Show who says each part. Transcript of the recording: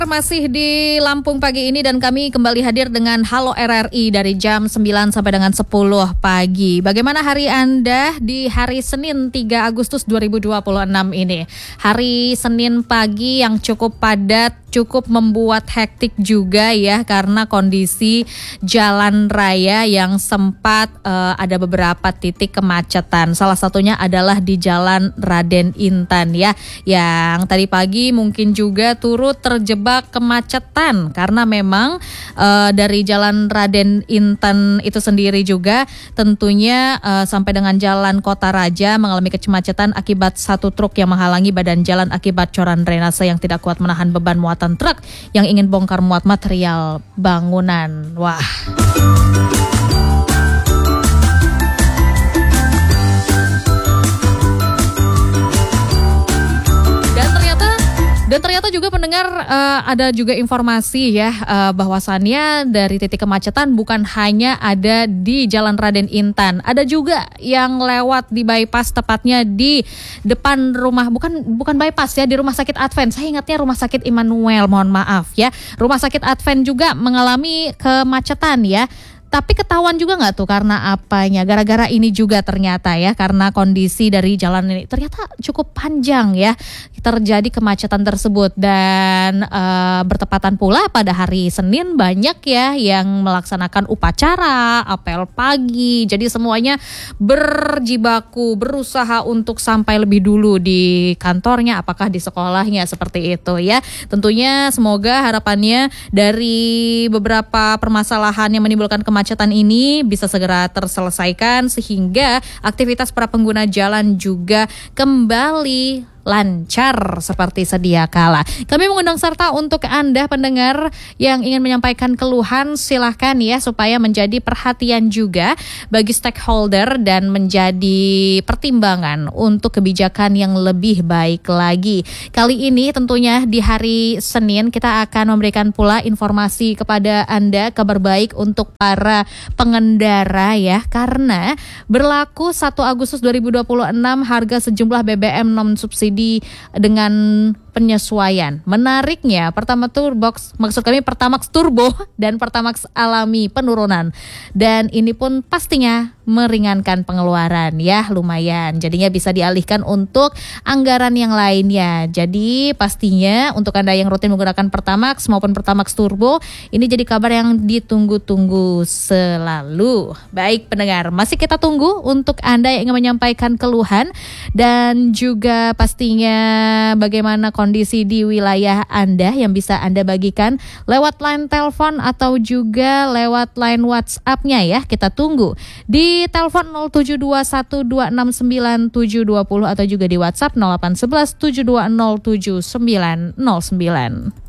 Speaker 1: Masih di Lampung pagi ini dan kami kembali hadir dengan Halo RRI dari jam 9 sampai dengan 10 pagi. Bagaimana hari Anda di hari Senin 3 Agustus 2026 ini? Hari Senin pagi yang cukup padat, cukup membuat hektik juga ya karena kondisi jalan raya yang sempat ada beberapa titik kemacetan. Salah satunya adalah di Jalan Raden Intan ya, yang tadi pagi mungkin juga turut terjebak kemacetan karena memang dari Jalan Raden Intan itu sendiri juga tentunya sampai dengan Jalan Kota Raja mengalami kemacetan akibat satu truk yang menghalangi badan jalan akibat coran drainase yang tidak kuat menahan beban muatan truk yang ingin bongkar muat material bangunan. Wah. Dan ternyata juga pendengar ada juga informasi ya bahwasannya dari titik kemacetan bukan hanya ada di Jalan Raden Intan, ada juga yang lewat di bypass, tepatnya di depan rumah, bukan bypass ya, di Rumah Sakit Advent. Saya ingatnya Rumah Sakit Immanuel, mohon maaf ya. Rumah Sakit Advent juga mengalami kemacetan ya. Tapi ketahuan juga nggak tuh karena apanya? Gara-gara ini juga ternyata ya, karena kondisi dari jalan ini ternyata cukup panjang ya terjadi kemacetan tersebut. Dan bertepatan pula pada hari Senin banyak ya yang melaksanakan upacara, apel pagi. Jadi semuanya berjibaku, berusaha untuk sampai lebih dulu di kantornya, apakah di sekolahnya, seperti itu ya. Tentunya semoga harapannya dari beberapa permasalahan yang menimbulkan kemacetan ini bisa segera terselesaikan sehingga aktivitas para pengguna jalan juga kembali lancar seperti sedia kala. Kami mengundang serta untuk Anda pendengar yang ingin menyampaikan keluhan, silahkan ya, supaya menjadi perhatian juga bagi stakeholder dan menjadi pertimbangan untuk kebijakan yang lebih baik lagi. Kali ini tentunya di hari Senin kita akan memberikan pula informasi kepada Anda, kabar baik untuk para pengendara ya, karena berlaku 1 Agustus 2026 harga sejumlah BBM non subsidi dengan penyesuaian. Menariknya Pertamax Turbo dan Pertamax alami penurunan. Dan ini pun pastinya meringankan pengeluaran ya, lumayan. Jadinya bisa dialihkan untuk anggaran yang lainnya. Jadi pastinya untuk Anda yang rutin menggunakan Pertamax maupun Pertamax Turbo, ini jadi kabar yang ditunggu-tunggu selalu. Baik pendengar, masih kita tunggu untuk Anda yang ingin menyampaikan keluhan dan juga pastinya bagaimana kondisi di wilayah Anda yang bisa Anda bagikan lewat line telepon atau juga lewat line WhatsApp-nya ya. Kita tunggu di telepon 0721269720 atau juga di WhatsApp 0811 7207909.